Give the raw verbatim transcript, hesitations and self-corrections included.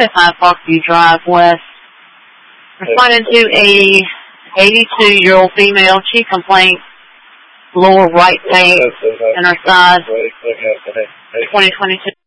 five Parkview Drive West. Responding to a eighty-two-year-old female. She complained lower right leg and her size. twenty twenty-two.